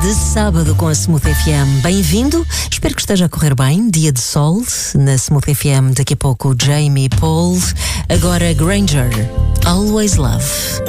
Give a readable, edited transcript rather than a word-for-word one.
de sábado com a Smooth FM. Bem-vindo, espero que esteja a correr bem. Dia de sol na Smooth FM. Daqui a pouco Jamie Paul. Agora Granger, Always Love.